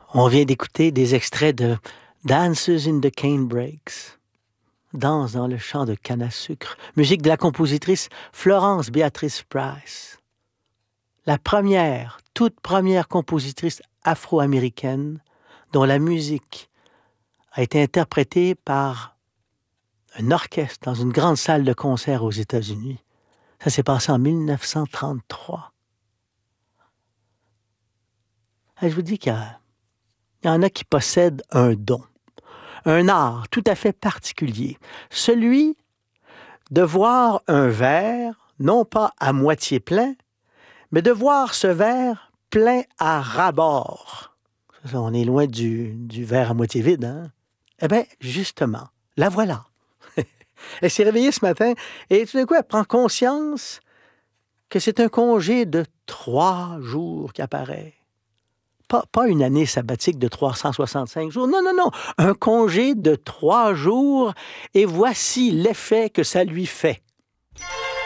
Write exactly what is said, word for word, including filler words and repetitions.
On vient d'écouter des extraits de Dances in the Canebrakes, Danse dans le champ de canne à sucre, musique de la compositrice Florence Beatrice Price. La première, toute première compositrice afro-américaine dont la musique a été interprétée par un orchestre dans une grande salle de concert aux États-Unis. Ça s'est passé en mille neuf cent trente-trois. Je vous dis qu'il y, a, il y en a qui possèdent un don, un art tout à fait particulier, celui de voir un verre, non pas à moitié plein, mais de voir ce verre plein à ras-bord. On est loin du, du verre à moitié vide, hein? Eh bien, justement, la voilà. Elle s'est réveillée ce matin et tout d'un coup, elle prend conscience que c'est un congé de trois jours qui apparaît. Pas, pas une année sabbatique de trois cent soixante-cinq jours. Non, non, non. Un congé de trois jours et voici l'effet que ça lui fait.